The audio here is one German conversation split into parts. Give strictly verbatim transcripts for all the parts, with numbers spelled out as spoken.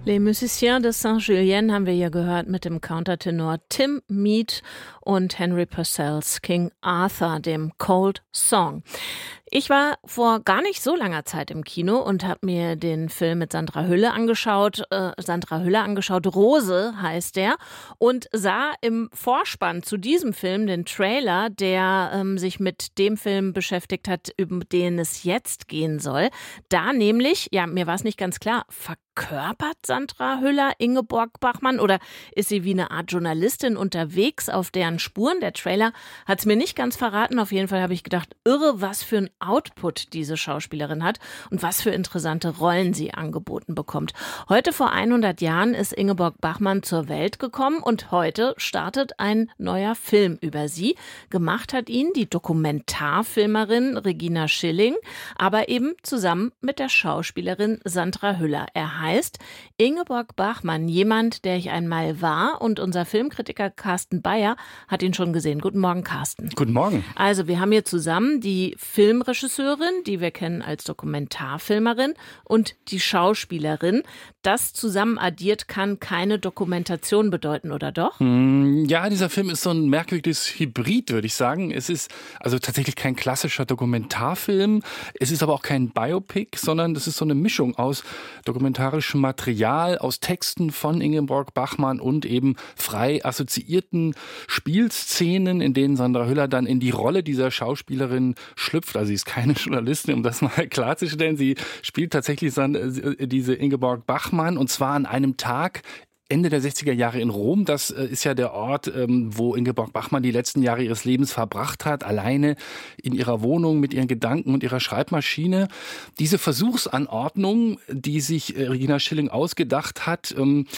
Les Musiciens de Saint-Julien haben wir hier gehört mit dem Countertenor Tim Mead und Henry Purcells King Arthur, dem Cold Song. Ich war vor gar nicht so langer Zeit im Kino und habe mir den Film mit Sandra Hüller angeschaut. Äh, Sandra Hüller angeschaut. Rose heißt der. Und sah im Vorspann zu diesem Film den Trailer, der ähm, sich mit dem Film beschäftigt hat, über den es jetzt gehen soll. Da nämlich, ja, mir war es nicht ganz klar, verkörpert Sandra Hüller Ingeborg Bachmann oder ist sie wie eine Art Journalistin unterwegs auf deren Spuren? Der Trailer hat es mir nicht ganz verraten. Auf jeden Fall habe ich gedacht, irre, was für ein Output diese Schauspielerin hat und was für interessante Rollen sie angeboten bekommt. Heute vor hundert Jahren ist Ingeborg Bachmann zur Welt gekommen und heute startet ein neuer Film über sie. Gemacht hat ihn die Dokumentarfilmerin Regina Schilling, aber eben zusammen mit der Schauspielerin Sandra Hüller. Er heißt Ingeborg Bachmann, jemand, der ich einmal war, und unser Filmkritiker Carsten Bayer hat ihn schon gesehen. Guten Morgen, Carsten. Guten Morgen. Also wir haben hier zusammen die Filmregisseurin, die wir kennen als Dokumentarfilmerin, und die Schauspielerin. Das zusammen addiert kann keine Dokumentation bedeuten, oder doch? Ja, dieser Film ist so ein merkwürdiges Hybrid, würde ich sagen. Es ist also tatsächlich kein klassischer Dokumentarfilm. Es ist aber auch kein Biopic, sondern das ist so eine Mischung aus dokumentarischem Material, aus Texten von Ingeborg Bachmann und eben frei assoziierten Spielszenen, in denen Sandra Hüller dann in die Rolle dieser Schauspielerin schlüpft. Also sie ist keine Journalistin, um das mal klarzustellen. Sie spielt tatsächlich diese Ingeborg Bachmann, und zwar an einem Tag Ende der sechziger Jahre in Rom. Das ist ja der Ort, wo Ingeborg Bachmann die letzten Jahre ihres Lebens verbracht hat, alleine in ihrer Wohnung mit ihren Gedanken und ihrer Schreibmaschine. Diese Versuchsanordnung, die sich Regina Schilling ausgedacht hat,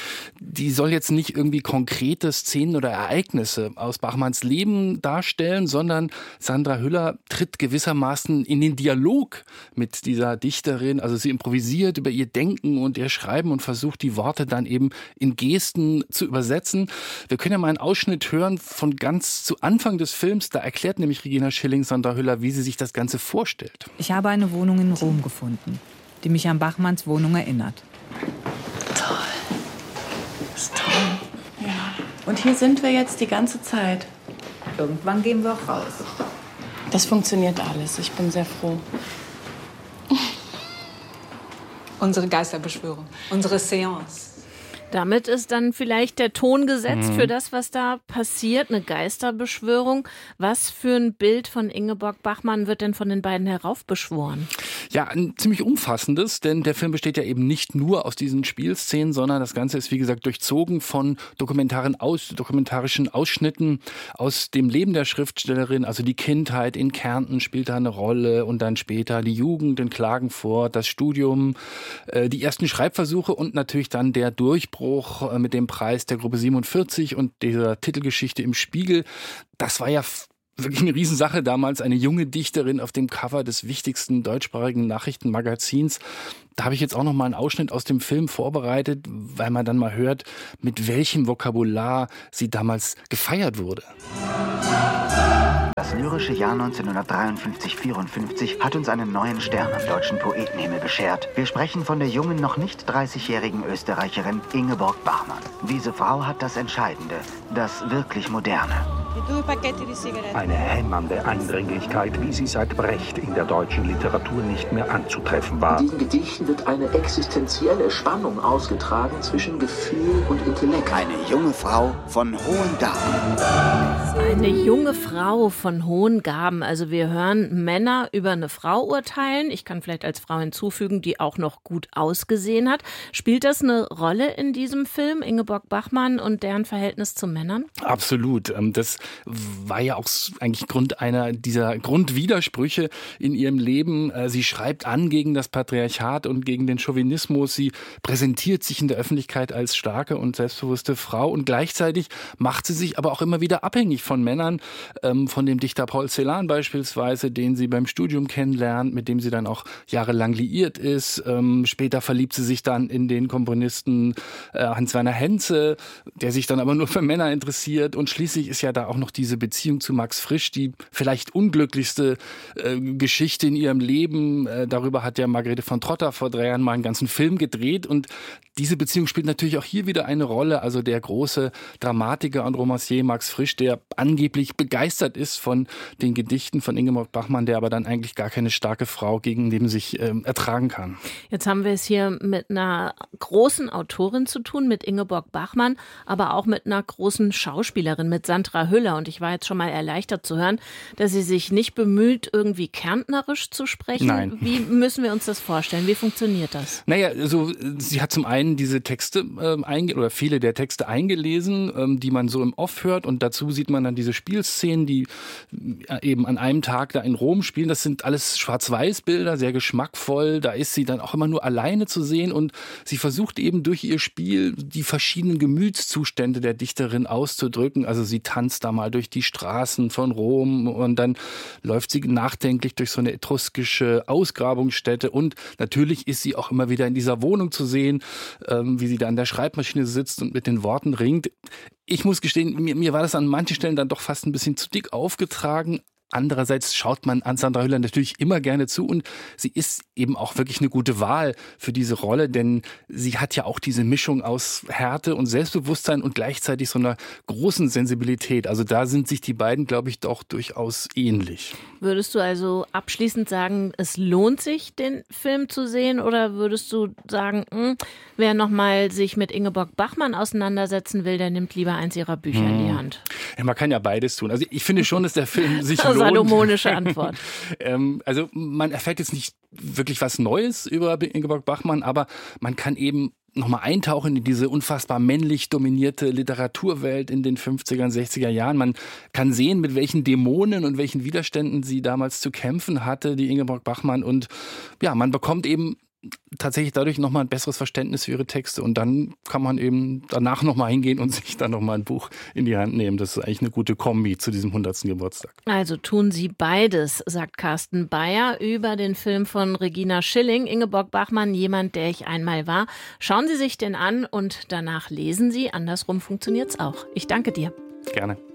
die soll jetzt nicht irgendwie konkrete Szenen oder Ereignisse aus Bachmanns Leben darstellen, sondern Sandra Hüller tritt gewissermaßen in den Dialog mit dieser Dichterin. Also sie improvisiert über ihr Denken und ihr Schreiben und versucht, die Worte dann eben in Gesten zu übersetzen. Wir können ja mal einen Ausschnitt hören von ganz zu Anfang des Films. Da erklärt nämlich Regina Schilling Sandra Hüller, wie sie sich das Ganze vorstellt. Ich habe eine Wohnung in Rom gefunden, die mich an Bachmanns Wohnung erinnert. Toll. Das ist toll. Ja. Und hier sind wir jetzt die ganze Zeit. Irgendwann gehen wir auch raus. Das funktioniert alles. Ich bin sehr froh. Unsere Geisterbeschwörung, unsere Seance. Damit ist dann vielleicht der Ton gesetzt Mhm. für das, was da passiert, eine Geisterbeschwörung. Was für ein Bild von Ingeborg Bachmann wird denn von den beiden heraufbeschworen? Ja, ein ziemlich umfassendes, denn der Film besteht ja eben nicht nur aus diesen Spielszenen, sondern das Ganze ist, wie gesagt, durchzogen von dokumentaren aus, dokumentarischen Ausschnitten aus dem Leben der Schriftstellerin. Also die Kindheit in Kärnten spielt da eine Rolle und dann später die Jugend in Klagenfurt, das Studium, äh, die ersten Schreibversuche und natürlich dann der Durchbruch mit dem Preis der Gruppe siebenundvierzig und dieser Titelgeschichte im Spiegel. Das war ja wirklich eine Riesensache damals, eine junge Dichterin auf dem Cover des wichtigsten deutschsprachigen Nachrichtenmagazins. Da habe ich jetzt auch noch mal einen Ausschnitt aus dem Film vorbereitet, weil man dann mal hört, mit welchem Vokabular sie damals gefeiert wurde. Das lyrische Jahr neunzehnhundertdreiundfünfzig vierundfünfzig hat uns einen neuen Stern am deutschen Poetenhimmel beschert. Wir sprechen von der jungen, noch nicht dreißigjährigen Österreicherin Ingeborg Bachmann. Diese Frau hat das Entscheidende, das wirklich Moderne. Eine hämmernde Eindringlichkeit, wie sie seit Brecht in der deutschen Literatur nicht mehr anzutreffen war. In diesen Gedichten wird eine existenzielle Spannung ausgetragen zwischen Gefühl und Intellekt. Eine junge Frau von hohen Gaben. Eine junge Frau von hohen Gaben. Also wir hören Männer über eine Frau urteilen. Ich kann vielleicht als Frau hinzufügen, die auch noch gut ausgesehen hat. Spielt das eine Rolle in diesem Film, Ingeborg Bachmann und deren Verhältnis zu Männern? Absolut. Das war ja auch eigentlich Grund einer dieser Grundwidersprüche in ihrem Leben. Sie schreibt an gegen das Patriarchat und gegen den Chauvinismus. Sie präsentiert sich in der Öffentlichkeit als starke und selbstbewusste Frau und gleichzeitig macht sie sich aber auch immer wieder abhängig von Männern, ähm, von dem Dichter Paul Celan beispielsweise, den sie beim Studium kennenlernt, mit dem sie dann auch jahrelang liiert ist. Ähm, später verliebt sie sich dann in den Komponisten äh, Hans-Werner Henze, der sich dann aber nur für Männer interessiert, und schließlich ist ja da auch auch noch diese Beziehung zu Max Frisch, die vielleicht unglücklichste äh, Geschichte in ihrem Leben. Äh, darüber hat ja Margarete von Trotter vor drei Jahren mal einen ganzen Film gedreht und diese Beziehung spielt natürlich auch hier wieder eine Rolle. Also der große Dramatiker und Romancier Max Frisch, der angeblich begeistert ist von den Gedichten von Ingeborg Bachmann, der aber dann eigentlich gar keine starke Frau gegen neben sich äh, ertragen kann. Jetzt haben wir es hier mit einer großen Autorin zu tun, mit Ingeborg Bachmann, aber auch mit einer großen Schauspielerin, mit Sandra Hüller. Und ich war jetzt schon mal erleichtert zu hören, dass sie sich nicht bemüht, irgendwie kärntnerisch zu sprechen. Nein. Wie müssen wir uns das vorstellen? Wie funktioniert das? Naja, also sie hat zum einen diese Texte äh, einge- oder viele der Texte eingelesen, ähm, die man so im Off hört. Und dazu sieht man dann diese Spielszenen, die äh, eben an einem Tag da in Rom spielen. Das sind alles Schwarz-Weiß-Bilder, sehr geschmackvoll. Da ist sie dann auch immer nur alleine zu sehen und sie versucht eben durch ihr Spiel die verschiedenen Gemütszustände der Dichterin auszudrücken. Also sie tanzt da mal durch die Straßen von Rom und dann läuft sie nachdenklich durch so eine etruskische Ausgrabungsstätte und natürlich ist sie auch immer wieder in dieser Wohnung zu sehen, ähm, wie sie da an der Schreibmaschine sitzt und mit den Worten ringt. Ich muss gestehen, mir, mir war das an manchen Stellen dann doch fast ein bisschen zu dick aufgetragen. Andererseits schaut man an Sandra Hüller natürlich immer gerne zu und sie ist eben auch wirklich eine gute Wahl für diese Rolle, denn sie hat ja auch diese Mischung aus Härte und Selbstbewusstsein und gleichzeitig so einer großen Sensibilität. Also da sind sich die beiden, glaube ich, doch durchaus ähnlich. Würdest du also abschließend sagen, es lohnt sich, den Film zu sehen, oder würdest du sagen, mh, wer nochmal sich mit Ingeborg Bachmann auseinandersetzen will, der nimmt lieber eins ihrer Bücher hm. in die Hand? Ja, man kann ja beides tun. Also ich finde schon, dass der Film sich lohnt. Salomonische Antwort. ähm, also man erfährt jetzt nicht wirklich was Neues über Ingeborg Bachmann, aber man kann eben nochmal eintauchen in diese unfassbar männlich dominierte Literaturwelt in den fünfziger und sechziger Jahren. Man kann sehen, mit welchen Dämonen und welchen Widerständen sie damals zu kämpfen hatte, die Ingeborg Bachmann. Und ja, man bekommt eben tatsächlich dadurch nochmal ein besseres Verständnis für ihre Texte und dann kann man eben danach nochmal hingehen und sich dann nochmal ein Buch in die Hand nehmen. Das ist eigentlich eine gute Kombi zu diesem hundertsten Geburtstag. Also tun Sie beides, sagt Carsten Beyer über den Film von Regina Schilling, Ingeborg Bachmann, Jemand, der ich einmal war. Schauen Sie sich den an und danach lesen Sie. Andersrum funktioniert's auch. Ich danke dir. Gerne.